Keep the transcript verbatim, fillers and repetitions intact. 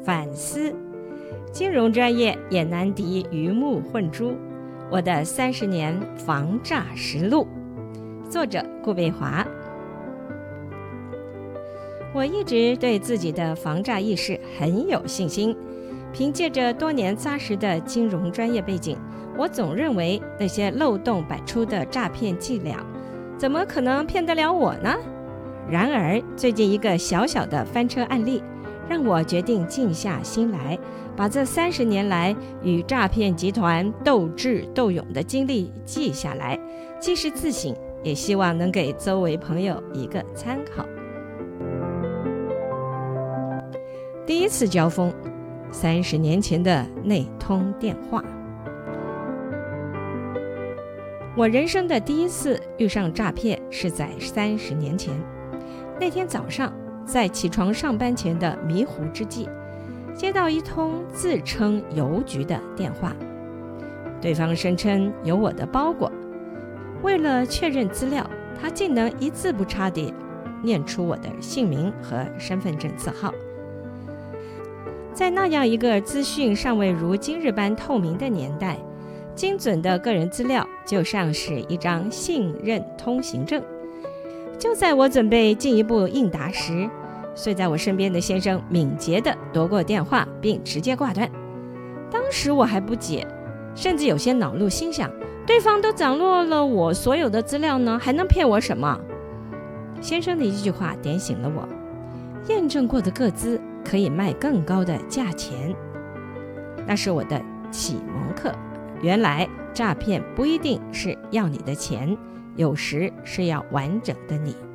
反思。金融专业也难敌鱼目混珠，我的三十年防诈实录，作者顾贝华。我一直对自己的防诈意识很有信心，凭借着多年扎实的金融专业背景，我总认为那些漏洞百出的诈骗伎俩，怎么可能骗得了我呢？然而，最近一个小小的翻车案例，让我决定静下心来，把这三十年来与诈骗集团斗智斗勇的经历记下来，既是自省，也希望能给周围朋友一个参考。第一次交锋，三十年前的那通电话。我人生的第一次遇上诈骗是在三十年前。那天早上，在起床上班前的迷糊之际，接到一通自称邮局的电话，对方声称有我的包裹。为了确认资料，他竟能一字不差地念出我的姓名和身份证字号。在那样一个资讯尚未如今日般透明的年代，精准的个人资料就像是一张信任通行证。就在我准备进一步应答时，睡在我身边的先生敏捷地夺过电话，并直接挂断。当时我还不解，甚至有些恼怒，心想：对方都掌握了我所有的资料呢，还能骗我什么？先生的一句话点醒了我：验证过的个资可以卖更高的价钱。那是我的启蒙课，原来诈骗不一定是要你的钱，有时是要完整的你。